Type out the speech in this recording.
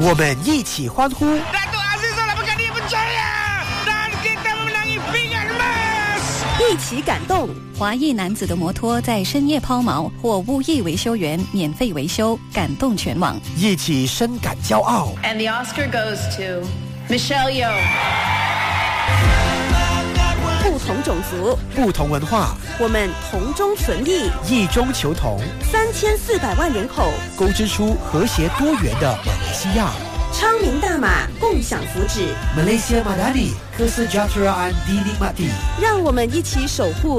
我们一起欢呼。 一起感动， 华裔男子的摩托在深夜抛锚，或无意维修员免费维修，感动全网。 一起深感骄傲。 And the Oscar goes to Michelle Yeoh。 不同种族， 不同文化， 我们同中存异， 异中求同。 3400万人口， 勾织出和谐多元的马来西亚。 昌明大马，共享福祉。 Malaysia Madani, Kesejahteraan Dinikmati。 让我们一起守护